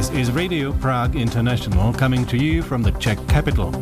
This is Radio Prague International coming to you from the Czech capital.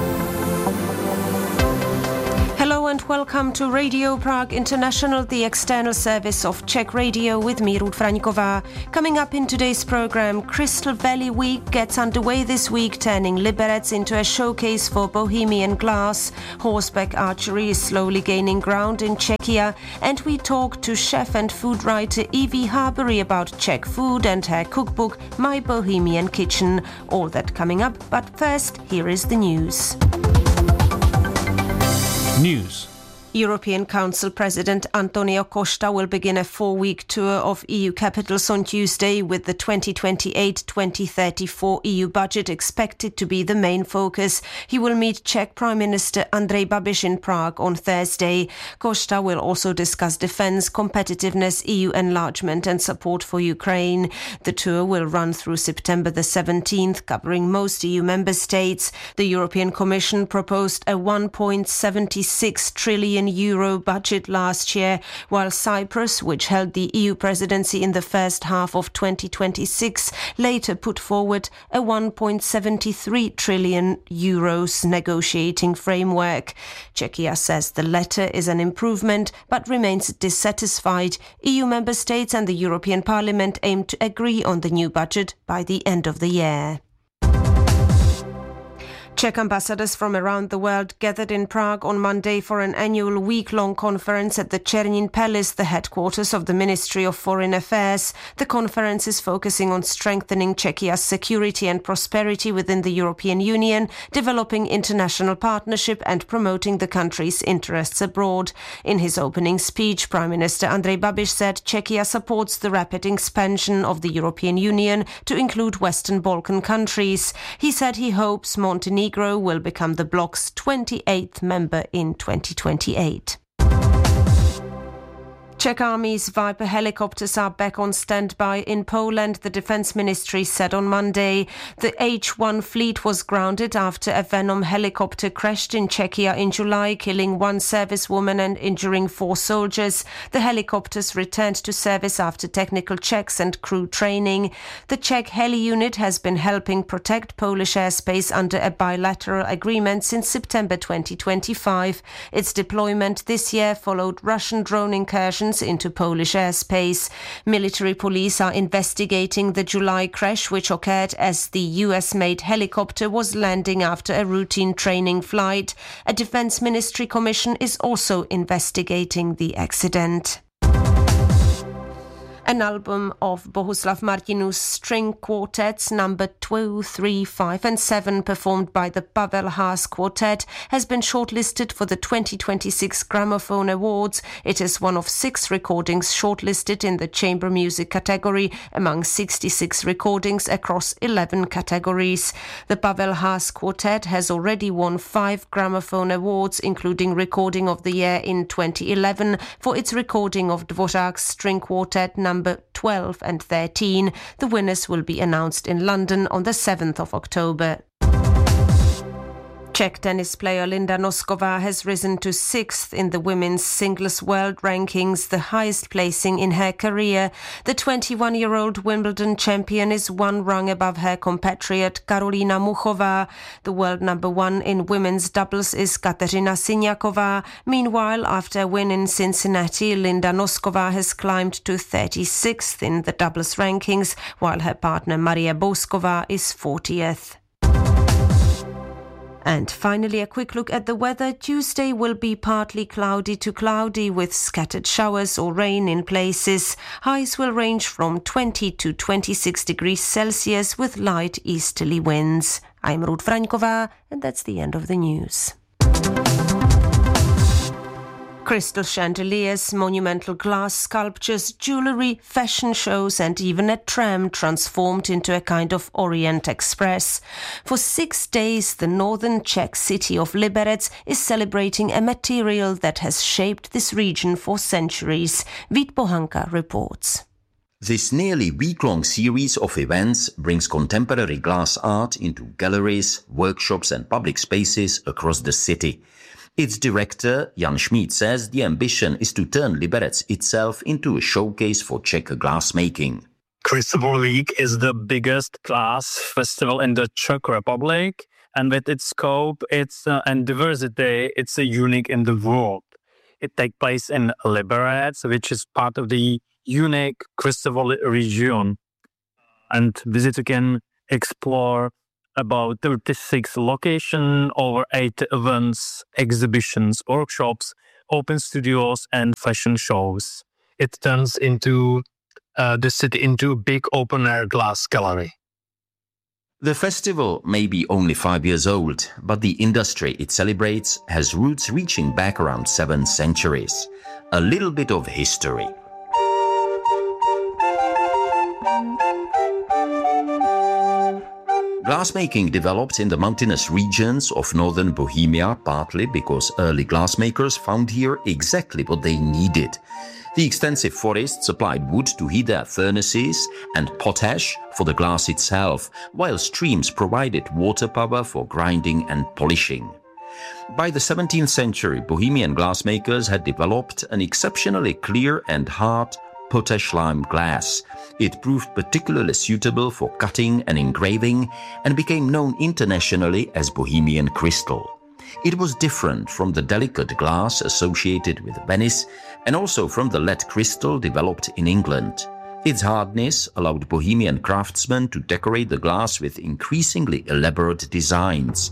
Hello and welcome to Radio Prague International, the external service of Czech Radio with me, Ruth Fraňková. Coming up in today's program, Crystal Valley Week gets underway this week, turning Liberec into a showcase for Bohemian glass. Horseback archery is slowly gaining ground in Czechia, and we talk to chef and food writer Evie Harbury about Czech food and her cookbook, My Bohemian Kitchen. All that coming up, but first, here is the news. News. European Council President Antonio Costa will begin a 4-week tour of EU capitals on Tuesday, with the 2028-2034 EU budget expected to be the main focus. He will meet Czech Prime Minister Andrej Babiš in Prague on Thursday. Costa will also discuss defence, competitiveness, EU enlargement and support for Ukraine. The tour will run through September the 17th, covering most EU member states. The European Commission proposed a 1.76 trillion euro budget last year, while Cyprus, which held the EU presidency in the first half of 2026, later put forward a 1.73 trillion euros negotiating framework. Czechia says the latter is an improvement but remains dissatisfied. EU member states and the European Parliament aim to agree on the new budget by the end of the year. Czech ambassadors from around the world gathered in Prague on Monday for an annual week-long conference at the Černín Palace, the headquarters of the Ministry of Foreign Affairs. The conference is focusing on strengthening Czechia's security and prosperity within the European Union, developing international partnership and promoting the country's interests abroad. In his opening speech, Prime Minister Andrej Babiš said Czechia supports the rapid expansion of the European Union to include Western Balkan countries. He said he hopes Montenegro will become the bloc's 28th member in 2028. Czech Army's Viper helicopters are back on standby in Poland, the Defence Ministry said on Monday. The H-1 fleet was grounded after a Venom helicopter crashed in Czechia in July, killing 1 servicewoman and injuring 4 soldiers. The helicopters returned to service after technical checks and crew training. The Czech heli unit has been helping protect Polish airspace under a bilateral agreement since September 2025. Its deployment this year followed Russian drone incursions into Polish airspace. Military police are investigating the July crash, which occurred as the US-made helicopter was landing after a routine training flight. A Defence Ministry commission is also investigating the accident. An album of Bohuslav Martinů's string quartets number 2, 3, 5 and 7, performed by the Pavel Haas Quartet, has been shortlisted for the 2026 Gramophone Awards. It is one of 6 recordings shortlisted in the chamber music category among 66 recordings across 11 categories. The Pavel Haas Quartet has already won 5 Gramophone Awards, including Recording of the Year in 2011 for its recording of Dvořák's string quartet number 12 and 13. The winners will be announced in London on the 7th of October. Czech tennis player Linda Noskova has risen to 6th in the women's singles world rankings, the highest placing in her career. The 21-year-old Wimbledon champion is 1 rung above her compatriot Karolina Muchová. The world number 1 in women's doubles is Kateřina Siniaková. Meanwhile, after a win in Cincinnati, Linda Noskova has climbed to 36th in the doubles rankings, while her partner Maria Bouzková is 40th. And finally, a quick look at the weather. Tuesday will be partly cloudy to cloudy with scattered showers or rain in places. Highs will range from 20 to 26 degrees Celsius with light easterly winds. I'm Ruth Fraňková, and that's the end of the news. Crystal chandeliers, monumental glass sculptures, jewellery, fashion shows and even a tram transformed into a kind of Orient Express. For 6 days, the northern Czech city of Liberec is celebrating a material that has shaped this region for centuries. Vít Pohanka reports. This nearly week-long series of events brings contemporary glass art into galleries, workshops and public spaces across the city. Its director, Jan Schmid, says the ambition is to turn Liberec itself into a showcase for Czech glassmaking. Crystal Valley Week is the biggest glass festival in the Czech Republic, and with its scope, and diversity, it's unique in the world. It takes place in Liberec, which is part of the unique Crystal Valley region, and visitors can explore about 36 locations, over 8 events, exhibitions, workshops, open studios, and fashion shows. It turns into the city into a big open-air glass gallery. The festival may be only 5 years old, but the industry it celebrates has roots reaching back around 7 centuries. A little bit of history. Glassmaking developed in the mountainous regions of northern Bohemia, partly because early glassmakers found here exactly what they needed. The extensive forests supplied wood to heat their furnaces and potash for the glass itself, while streams provided water power for grinding and polishing. By the 17th century, Bohemian glassmakers had developed an exceptionally clear and hard potash lime glass. It proved particularly suitable for cutting and engraving and became known internationally as Bohemian crystal. It was different from the delicate glass associated with Venice and also from the lead crystal developed in England. Its hardness allowed Bohemian craftsmen to decorate the glass with increasingly elaborate designs.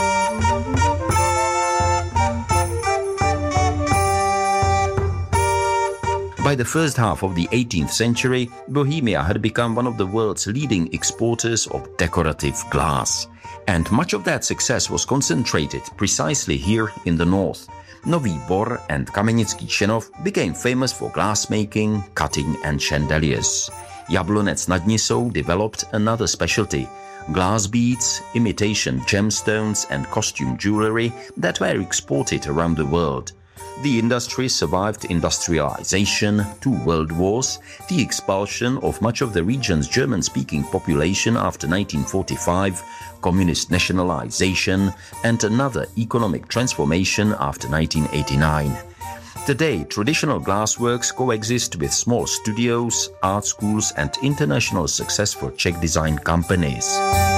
By the first half of the 18th century, Bohemia had become one of the world's leading exporters of decorative glass. And much of that success was concentrated precisely here in the north. Nový Bor and Kamenický Čenov became famous for glassmaking, cutting and chandeliers. Jablonec nad Nisou developed another specialty: glass beads, imitation gemstones and costume jewelry that were exported around the world. The industry survived industrialization, 2 world wars, the expulsion of much of the region's German-speaking population after 1945, communist nationalization, and another economic transformation after 1989. Today, traditional glassworks coexist with small studios, art schools, and international successful Czech design companies.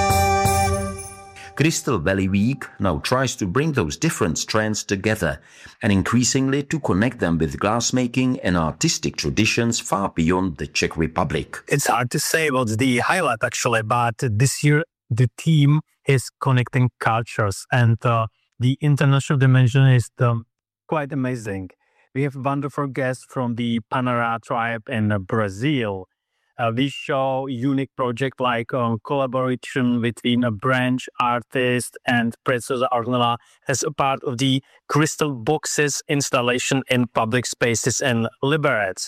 Crystal Valley Week now tries to bring those different strands together and increasingly to connect them with glassmaking and artistic traditions far beyond the Czech Republic. It's hard to say what's the highlight actually, but this year the theme is connecting cultures, and the international dimension is quite amazing. We have wonderful guests from the Panara tribe in Brazil. We show unique projects like collaboration between a branch artist and Preziosa Ornella as a part of the crystal boxes installation in public spaces in Liberec.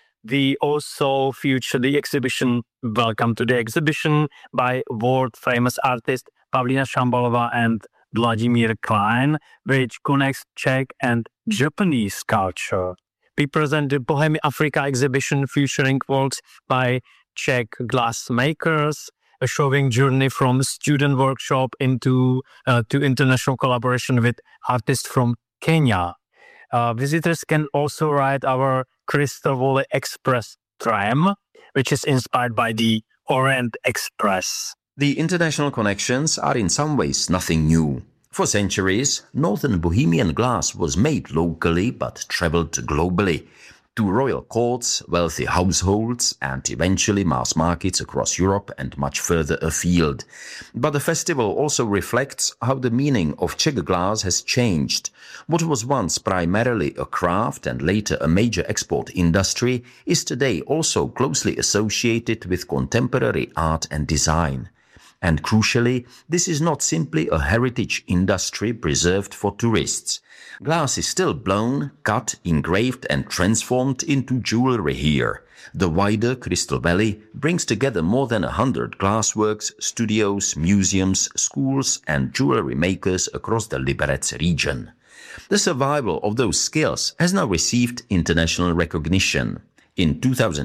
We also feature the exhibition Welcome to the Exhibition by world-famous artist Pavlína Šambalová and Vladimír Klein, which connects Czech and Japanese culture. We present the Bohemia Africa exhibition featuring works by Czech glassmakers, showing journey from student workshop into to international collaboration with artists from Kenya. Visitors can also ride our Crystal Valley Express tram, which is inspired by the Orient Express. The international connections are in some ways nothing new. For centuries, northern Bohemian glass was made locally but traveled globally to royal courts, wealthy households, and eventually mass markets across Europe and much further afield. But the festival also reflects how the meaning of Czech glass has changed. What was once primarily a craft and later a major export industry is today also closely associated with contemporary art and design. And crucially, this is not simply a heritage industry preserved for tourists. Glass is still blown, cut, engraved and transformed into jewelry here. The wider Crystal Valley brings together more than 100 glassworks, studios, museums, schools and jewelry makers across the Liberec region. The survival of those skills has now received international recognition. In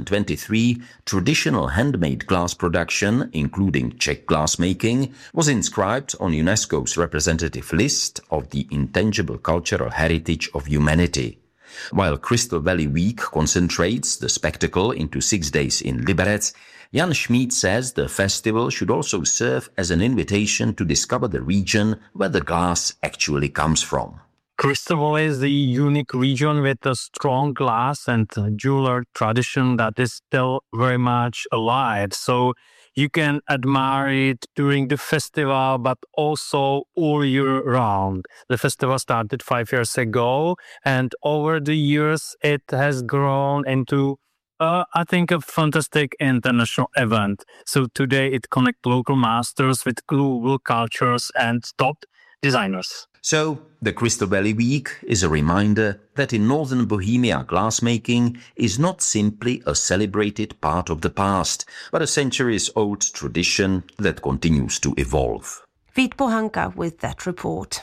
2023, traditional handmade glass production, including Czech glassmaking, was inscribed on UNESCO's representative list of the intangible cultural heritage of humanity. While Crystal Valley Week concentrates the spectacle into 6 days in Liberec, Jan Schmid says the festival should also serve as an invitation to discover the region where the glass actually comes from. Crystal Valley is the unique region with a strong glass and jeweler tradition that is still very much alive. So you can admire it during the festival, but also all year round. The festival started 5 years ago, and over the years, it has grown into, I think, a fantastic international event. So today it connects local masters with global cultures and top designers. So, the Crystal Valley Week is a reminder that in northern Bohemia glassmaking is not simply a celebrated part of the past, but a centuries-old tradition that continues to evolve. Vít Pohanka with that report.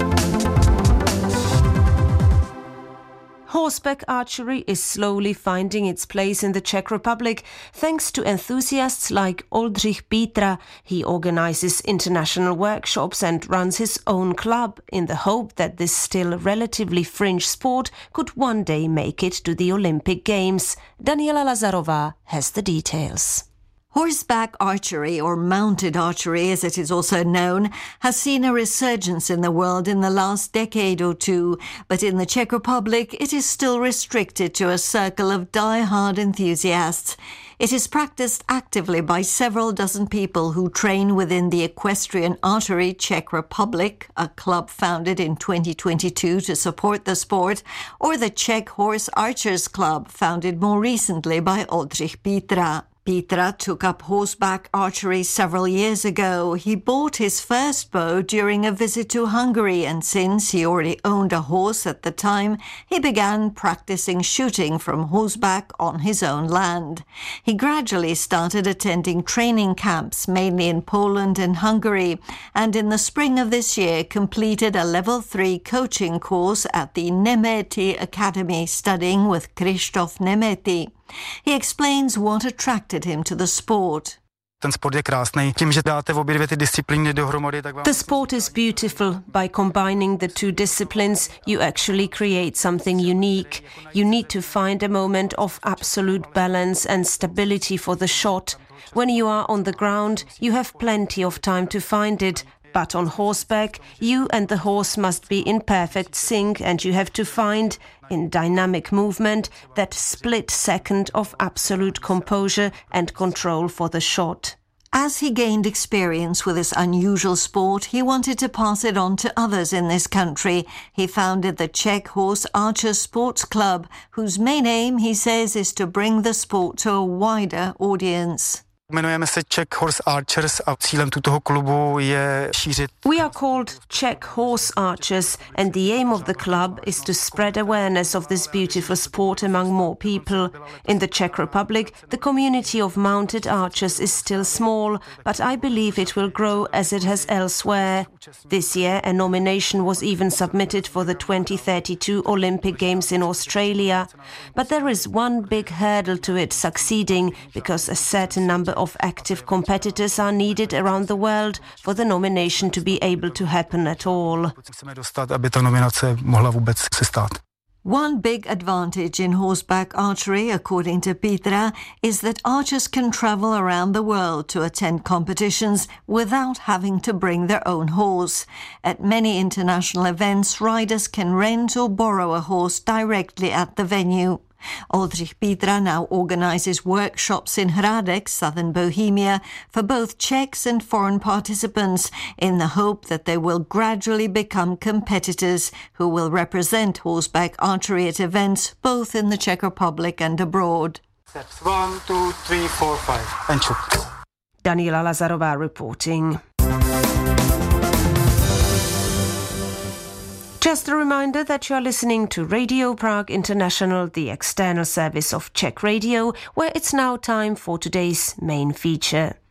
Horseback archery is slowly finding its place in the Czech Republic thanks to enthusiasts like Oldřich Pítra. He organizes international workshops and runs his own club in the hope that this still relatively fringe sport could one day make it to the Olympic Games. Daniela Lazarova has the details. Horseback archery, or mounted archery as it is also known, has seen a resurgence in the world in the last decade or two, but in the Czech Republic it is still restricted to a circle of die-hard enthusiasts. It is practiced actively by several dozen people who train within the Equestrian Archery Czech Republic, a club founded in 2022 to support the sport, or the Czech Horse Archers Club, founded more recently by Oldřich Pítra. Pítra took up horseback archery several years ago. He bought his first bow during a visit to Hungary, and since he already owned a horse at the time, he began practicing shooting from horseback on his own land. He gradually started attending training camps, mainly in Poland and Hungary, and in the spring of this year completed a level 3 coaching course at the Nemeti Academy, studying with Krzysztof Nemeti. He explains what attracted him to the sport. The sport is beautiful. By combining the two disciplines, you actually create something unique. You need to find a moment of absolute balance and stability for the shot. When you are on the ground, you have plenty of time to find it. But on horseback, you and the horse must be in perfect sync, and you have to find, in dynamic movement, that split second of absolute composure and control for the shot. As he gained experience with this unusual sport, he wanted to pass it on to others in this country. He founded the Czech Horse Archers Sports Club, whose main aim, he says, is to bring the sport to a wider audience. Jmenujeme se Czech Horse Archers a cílem toho klubu je šířit. We are called Czech Horse Archers, and the aim of the club is to spread awareness of this beautiful sport among more people. In the Czech Republic, the community of mounted archers is still small, but I believe it will grow as it has elsewhere. This year, a nomination was even submitted for the 2032 Olympic Games in Australia. But there is one big hurdle to it succeeding, because a certain number of active competitors are needed around the world for the nomination to be able to happen at all. One big advantage in horseback archery, according to Pítra, is that archers can travel around the world to attend competitions without having to bring their own horse. At many international events, riders can rent or borrow a horse directly at the venue. Oldřich Pítra now organizes workshops in Hradec, southern Bohemia, for both Czechs and foreign participants, in the hope that they will gradually become competitors who will represent horseback archery at events both in the Czech Republic and abroad. Steps 1, 2, 3, 4, 5, and shoot. Daniela Lazarova reporting. Just a reminder that you are listening to Radio Prague International, the external service of Czech Radio, where it's now time for today's main feature.